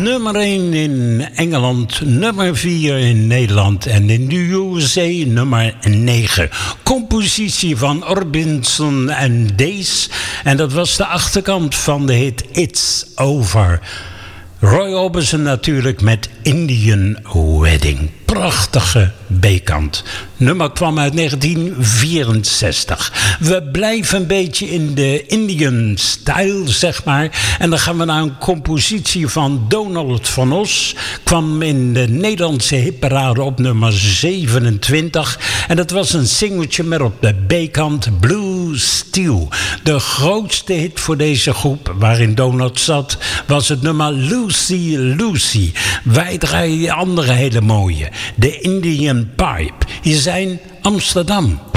nummer 1 in Engeland, nummer 4 in Nederland en in de USA nummer 9. Compositie van Orbison en Days. En dat was de achterkant van de hit It's Over. Roy Orbison natuurlijk met Indian Wedding. Prachtige B-kant. Nummer kwam uit 1964. We blijven een beetje in de Indian style, zeg maar. En dan gaan we naar een compositie van Donald van Os. Kwam in de Nederlandse hitparade op nummer 27. En dat was een singeltje met op de B-kant Blue Steel. De grootste hit voor deze groep, waarin Donald zat, was het nummer Lucy Lucy. Wij draaien andere hele mooie. De Indian Pipe. Hier zijn Amsterdam.